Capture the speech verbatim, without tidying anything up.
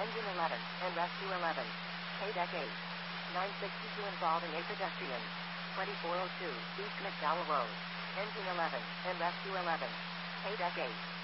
Engine eleven, and rescue eleven. K-Deck eight. nine sixty-two involving a pedestrian. twenty-four oh two, East McDowell Road. Engine eleven, and rescue eleven. K-Deck eight.